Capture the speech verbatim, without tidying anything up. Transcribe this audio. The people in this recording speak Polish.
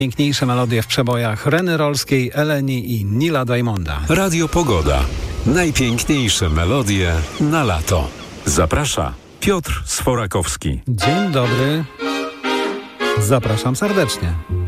Piękniejsze melodie w przebojach Reny Rolskiej, Eleni i Nila Diamonda. Radio Pogoda. Najpiękniejsze melodie na lato. Zaprasza Piotr Sforakowski. Dzień dobry. Zapraszam serdecznie.